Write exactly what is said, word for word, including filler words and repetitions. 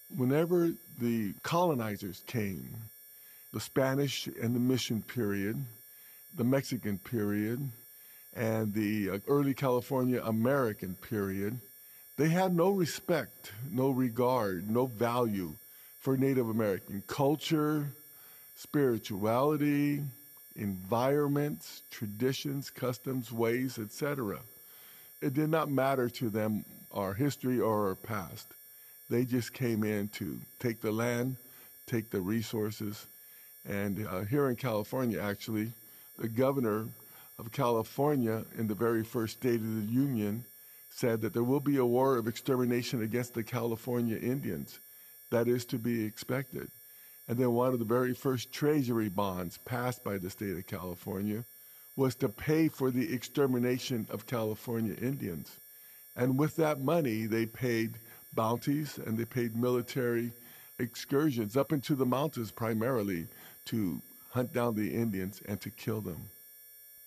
Whenever the colonizers came, the Spanish and the mission period, the Mexican period, and the uh, early California American period, they had no respect, no regard, no value for Native American culture, spirituality, environments, traditions, customs, ways, et cetera. It did not matter to them our history or our past. They just came in to take the land, take the resources. And uh, here in California, actually, the governor of California in the very first State of the Union said that there will be a war of extermination against the California Indians. That is to be expected. And then one of the very first treasury bonds passed by the state of California was to pay for the extermination of California Indians. And with that money, they paid bounties and they paid military excursions up into the mountains primarily to hunt down the Indians and to kill them.